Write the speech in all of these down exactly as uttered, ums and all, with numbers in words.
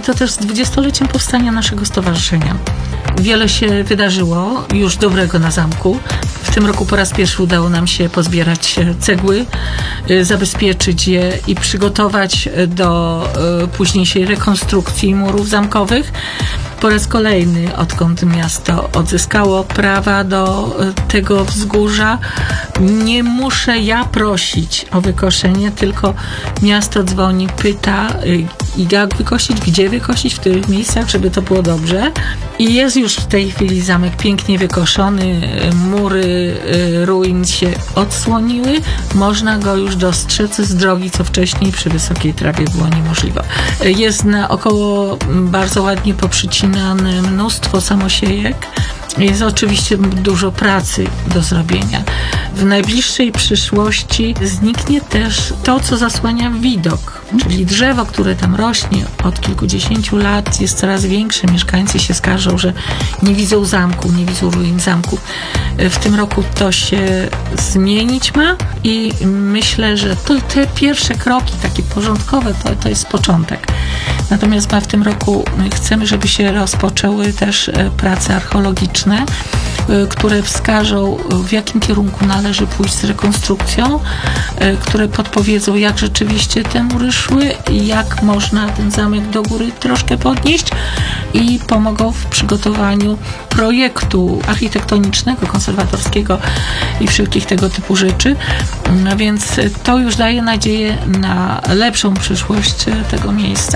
to też z dwudziestoleciem powstania naszego stowarzyszenia. Wiele się wydarzyło już dobrego na zamku. W tym roku po raz pierwszy udało nam się pozbierać cegły, zabezpieczyć je i przygotować do późniejszej rekonstrukcji murów zamkowych. Po raz kolejny, odkąd miasto odzyskało prawa do tego wzgórza, nie muszę ja prosić o wykoszenie, tylko miasto dzwoni, pyta, jak wykosić, gdzie wykosić, w których miejscach, żeby to było dobrze. I jest już w tej chwili zamek pięknie wykoszony, mury ruin się odsłoniły, można go już dostrzec z drogi, co wcześniej przy wysokiej trawie było niemożliwe. Jest naokoło bardzo ładnie poprzycinane mnóstwo samosiejek. Jest oczywiście dużo pracy do zrobienia. W najbliższej przyszłości zniknie też to, co zasłania widok, czyli drzewo, które tam rośnie od kilkudziesięciu lat, jest coraz większe. Mieszkańcy się skarżą, że nie widzą zamku, nie widzą ruin zamku. W tym roku to się zmienić ma i myślę, że to te pierwsze kroki, takie porządkowe, to, to jest początek. Natomiast ma w tym roku chcemy, żeby się rozpoczęły też prace archeologiczne, które wskażą, w jakim kierunku należy pójść z rekonstrukcją, które podpowiedzą, jak rzeczywiście te mury szły i jak można ten zamek do góry troszkę podnieść i pomogą w przygotowaniu projektu architektonicznego, konserwatorskiego i wszelkich tego typu rzeczy. No więc to już daje nadzieję na lepszą przyszłość tego miejsca.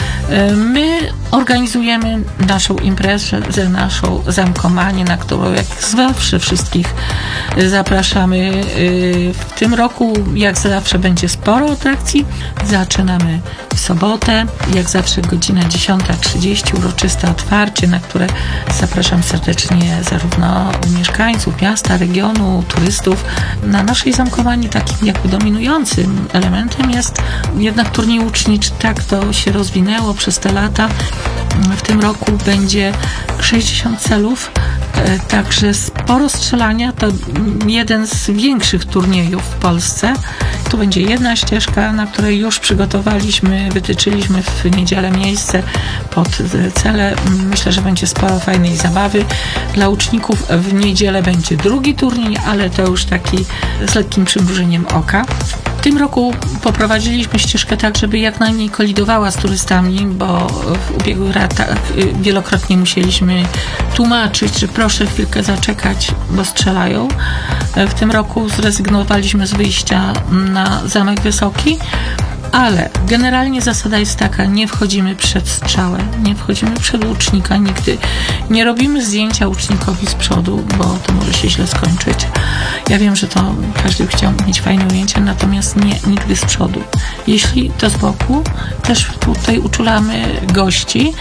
My organizujemy naszą imprezę, naszą zamkomanię, na którą jak zawsze wszystkich zapraszamy. W tym roku jak zawsze będzie sporo atrakcji. Zaczynamy w sobotę, jak zawsze godzina dziesiąta trzydzieści, uroczyste otwarcie, na które zapraszam serdecznie zarówno mieszkańców miasta, regionu, turystów. Na naszej zamkowani takim jakby dominującym elementem jest jednak turniej łuczniczy. Tak to się rozwinęło przez te lata. W tym roku będzie sześćdziesiąt celów, także sporo strzelania. To jeden z większych turniejów w Polsce. Tu będzie jedna ścieżka, na której już przygotowaliśmy, wytyczyliśmy w niedzielę miejsce pod cele. Myślę, że będzie sporo fajnej zabawy. Dla łuczników w niedzielę będzie drugi turniej, ale to już taki z lekkim przymrużeniem oka. W tym roku poprowadziliśmy ścieżkę tak, żeby jak najmniej kolidowała z turystami, bo w ubiegłych latach wielokrotnie musieliśmy tłumaczyć, że proszę chwilkę zaczekać, bo strzelają. W tym roku zrezygnowaliśmy z wyjścia na Zamek Wysoki, ale generalnie zasada jest taka, nie wchodzimy przed strzałę, nie wchodzimy przed łucznika nigdy. Nie robimy zdjęcia łucznikowi z przodu, bo to może się źle skończyć. Ja wiem, że to każdy by chciał mieć fajne ujęcie, natomiast nie, nigdy z przodu. Jeśli to z boku, też tutaj uczulamy gości.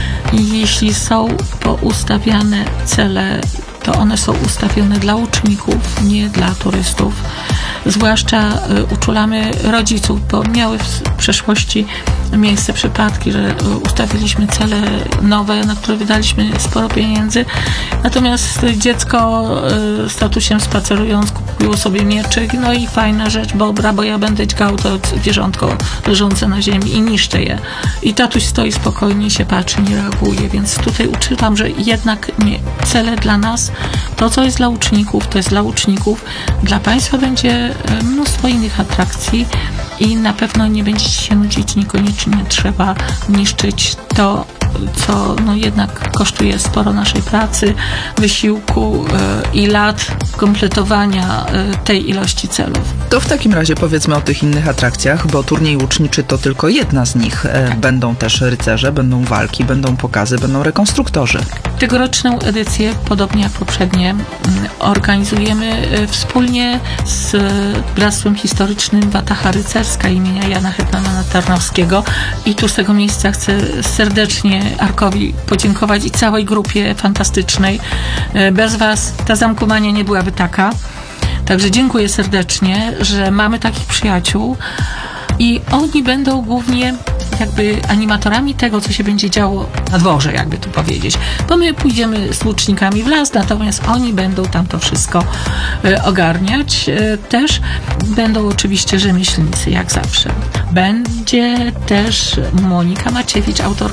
I jeśli są poustawiane cele, to one są ustawione dla łuczników, nie dla turystów. Zwłaszcza uczulamy rodziców, bo miały w przeszłości miejsce przypadki, że ustawiliśmy cele nowe, na które wydaliśmy sporo pieniędzy. Natomiast dziecko statusem spacerując kupiło sobie mieczyk, no i fajna rzecz, bo bo ja będę dźgał to zwierzątko leżące na ziemi i niszczę je. I tatuś stoi spokojnie, się patrzy, nie reaguje, więc tutaj uczyłam, że jednak nie, cele dla nas, to co jest dla uczniów, to jest dla uczniów. Dla Państwa będzie mnóstwo innych atrakcji i na pewno nie będziecie się nudzić, niekoniecznie trzeba niszczyć to, co no jednak kosztuje sporo naszej pracy, wysiłku yy, i lat kompletowania yy, tej ilości celów. To w takim razie powiedzmy o tych innych atrakcjach, bo turniej łuczniczy to tylko jedna z nich. Tak. Będą też rycerze, będą walki, będą pokazy, będą rekonstruktorzy. Tegoroczną edycję, podobnie jak poprzednie, organizujemy wspólnie z Bractwem Historycznym Wataha Rycerska imienia Jana Hetmana Tarnowskiego i tu z tego miejsca chcę serdecznie Arkowi podziękować i całej grupie fantastycznej. Bez Was ta zamkomania nie byłaby taka. Także dziękuję serdecznie, że mamy takich przyjaciół i oni będą głównie jakby animatorami tego, co się będzie działo na dworze, jakby tu powiedzieć. Bo my pójdziemy z łucznikami w las, natomiast oni będą tam to wszystko y, ogarniać. Y, też będą oczywiście rzemieślnicy, jak zawsze. Będzie też Monika Maciewicz, autor